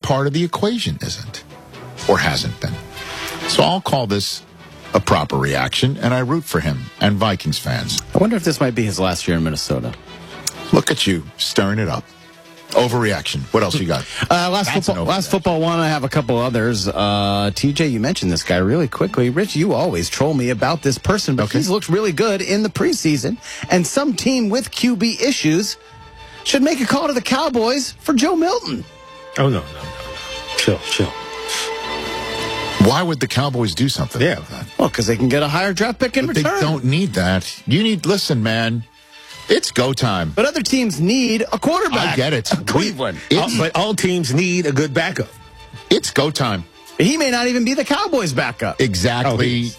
part of the equation isn't, or hasn't been. So I'll call this a proper reaction, and I root for him and Vikings fans. I wonder if this might be his last year in Minnesota. Look at you, stirring it up. Overreaction. What else you got? Last football one, I have a couple others. TJ, you mentioned this guy really quickly. Rich, you always troll me about this person, but he's looked really good in the preseason. And some team with QB issues should make a call to the Cowboys for Joe Milton. Oh, no. Chill. Why would the Cowboys do something like that? Well, because they can get a higher draft pick in return. They don't need that. Listen, man. It's go time. But other teams need a quarterback. I get it. Cleveland. But all teams need a good backup. It's go time. He may not even be the Cowboys' backup. Exactly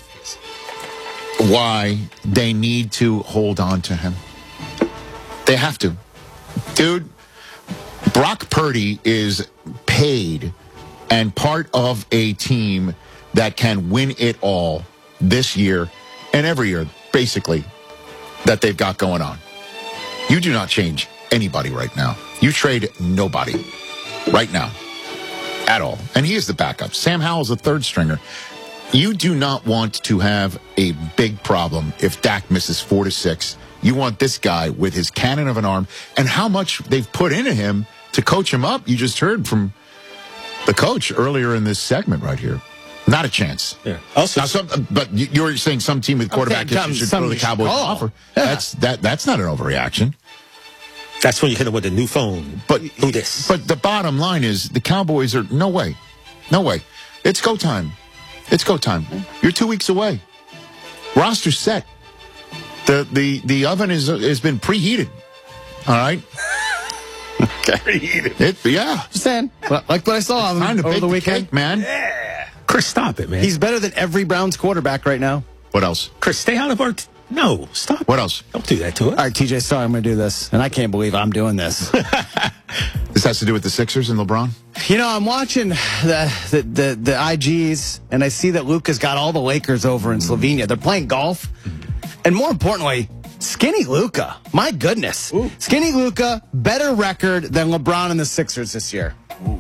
why they need to hold on to him. They have to. Dude, Brock Purdy is paid and part of a team that can win it all this year and every year, basically, that they've got going on. You do not change anybody right now. You trade nobody right now at all. And he is the backup. Sam Howell's a third stringer. You do not want to have a big problem if Dak misses 4 to 6. You want this guy with his cannon of an arm and how much they've put into him to coach him up. You just heard from the coach earlier in this segment right here. Not a chance. Yeah. Also, but you're saying some team with quarterback issues should throw the Cowboys offer. Yeah. That's not an overreaction. That's when you hit them with a new phone. But do this. But the bottom line is the Cowboys are no way. It's go time. You're 2 weeks away. Roster's set. The oven has been preheated. All right. Preheated. Just saying. Like what I saw over the weekend, cake, man. Yeah. Chris, stop it, man. He's better than every Browns quarterback right now. What else? Chris, stay out of our... No, stop. What else? Don't do that to us. All right, TJ, sorry, I'm going to do this. And I can't believe I'm doing this. This has to do with the Sixers and LeBron? I'm watching the IGs, and I see that Luka's got all the Lakers over in Slovenia. They're playing golf. And more importantly, Skinny Luka. My goodness. Ooh. Skinny Luka, better record than LeBron and the Sixers this year.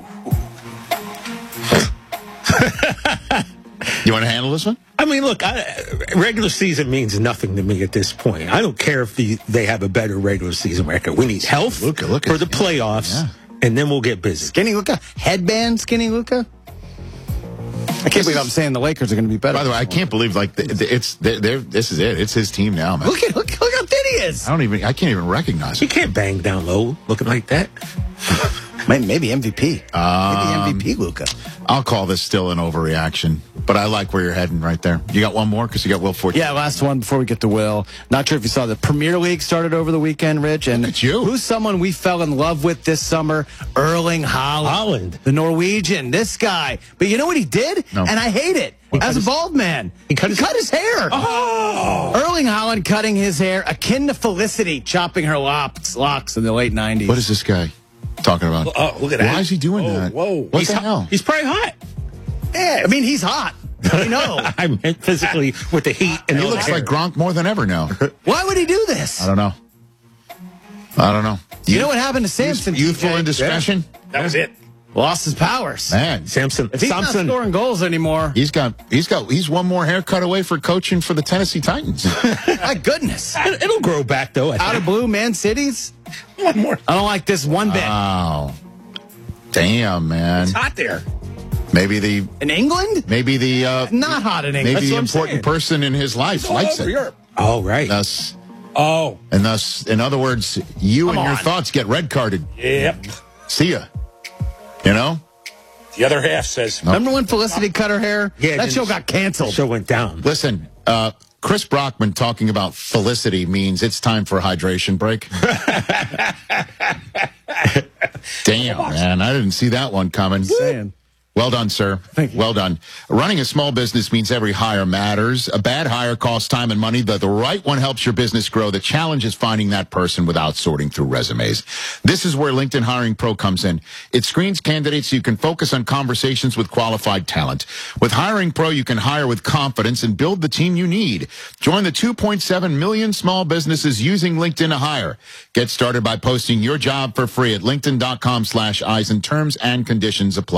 You want to handle this one? I mean, look, regular season means nothing to me at this point. I don't care if they have a better regular season record. We need health for the playoffs, and then we'll get busy. Skinny Luka? Headband Skinny Luka? I can't believe I'm saying the Lakers are going to be better. By the way, I can't believe this is it. It's his team now, man. Look how thin he is. I can't even recognize him. He can't bang down low looking like that. Maybe MVP. Maybe MVP Luka. I'll call this still an overreaction, but I like where you're heading right there. You got one more because you got Will Forte. Yeah, last one before we get to Will. Not sure if you saw the Premier League started over the weekend, Rich. And look at you. Who's someone we fell in love with this summer? Erling Haaland. The Norwegian. This guy. But you know what he did? No. And I hate it. As a bald man. He cut his hair. Oh! Erling Haaland cutting his hair akin to Felicity chopping her locks in the late 90s. What is this guy talking about? Look at that. Why is he doing that? Whoa. What the hell? He's probably hot. Yeah, I mean, he's hot. I know. I meant physically with the heat. And he looks like Gronk more than ever now. Why would he do this? I don't know. You know what happened to Samson? Youthful indiscretion? Yeah. That was it. Lost his powers. Man. Samson. If he's not scoring goals anymore. He's one more haircut away for coaching for the Tennessee Titans. My goodness. It'll grow back, though. Out of blue, Man Cities? One more. I don't like this one bit. Wow. Damn, man. It's hot there. Maybe in England? Maybe not hot in England. Maybe the important person in his life likes it. Europe. Oh, right. And thus, in other words, you and your thoughts get red carded. Yep. See ya. You know? The other half says... Remember when Felicity cut her hair? Yeah. That show got canceled. The show went down. Listen, Chris Brockman talking about Felicity means it's time for a hydration break. Damn, man. I didn't see that one coming. Saying. Well done, sir. Thank you. Well done. Running a small business means every hire matters. A bad hire costs time and money, but the right one helps your business grow. The challenge is finding that person without sorting through resumes. This is where LinkedIn Hiring Pro comes in. It screens candidates so you can focus on conversations with qualified talent. With Hiring Pro, you can hire with confidence and build the team you need. Join the 2.7 million small businesses using LinkedIn to hire. Get started by posting your job for free at linkedin.com/Eisen. Terms and conditions apply.